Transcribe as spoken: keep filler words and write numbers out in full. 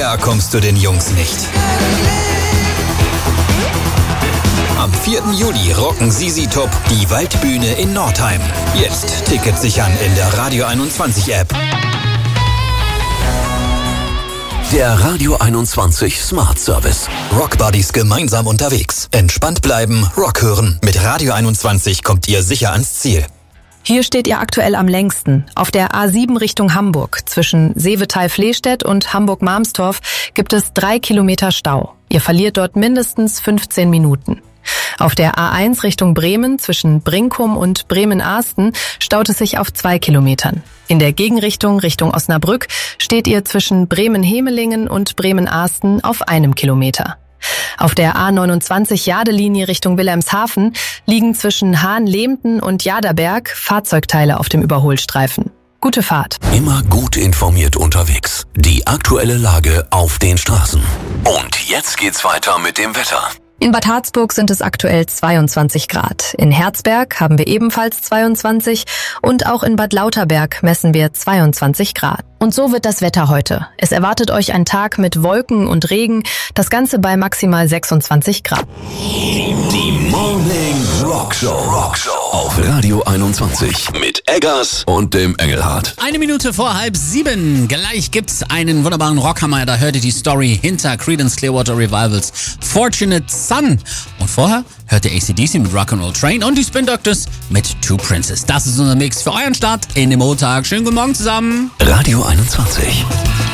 näher kommst du den Jungs nicht. Am vierten Juli rocken Sisi Top die Waldbühne in Nordheim. Jetzt Tickets sichern in der Radio einundzwanzig App. Der Radio einundzwanzig Smart Service. Rock Buddies gemeinsam unterwegs. Entspannt bleiben, Rock hören. Mit Radio einundzwanzig kommt ihr sicher ans Ziel. Hier steht ihr aktuell am längsten. Auf der A sieben Richtung Hamburg. Zwischen Seevetal-Flehstedt und Hamburg-Marmstorf gibt es drei Kilometer Stau. Ihr verliert dort mindestens fünfzehn Minuten. Auf der A eins Richtung Bremen zwischen Brinkum und Bremen-Ahsten staut es sich auf zwei Kilometern. In der Gegenrichtung Richtung Osnabrück steht ihr zwischen Bremen-Hemelingen und Bremen-Ahsten auf einem Kilometer. Auf der A neunundzwanzig Jadelinie Richtung Wilhelmshaven liegen zwischen Hahn-Lehmten und Jaderberg Fahrzeugteile auf dem Überholstreifen. Gute Fahrt. Immer gut informiert unterwegs. Die aktuelle Lage auf den Straßen. Und jetzt geht's weiter mit dem Wetter. In Bad Harzburg sind es aktuell zweiundzwanzig Grad. In Herzberg haben wir ebenfalls zweiundzwanzig und auch in Bad Lauterberg messen wir zweiundzwanzig Grad. Und so wird das Wetter heute. Es erwartet euch ein Tag mit Wolken und Regen, das Ganze bei maximal sechsundzwanzig Grad. Die Morning Rock Show. Rock Show auf Radio einundzwanzig mit Eggers und dem Engelhardt. Eine Minute vor halb sieben. Gleich gibt's einen wunderbaren Rockhammer. Da hört ihr die Story hinter Creedence Clearwater Revivals Fortunate Son. Und vorher hört ihr A C D C mit Rock'n'Roll Train und die Spin Doctors mit Two Princes. Das ist unser Mix für euren Start in den Montag. Schönen guten Morgen zusammen. Radio einundzwanzig.